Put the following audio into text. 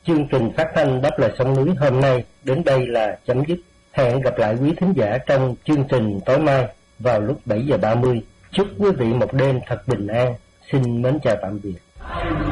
Chương trình phát thanh Đáp Lời Sông Núi hôm nay đến đây là chấm dứt. Hẹn gặp lại quý thính giả trong chương trình tối mai vào lúc 7:30. Chúc quý vị một đêm thật bình an. Xin mến chào tạm biệt.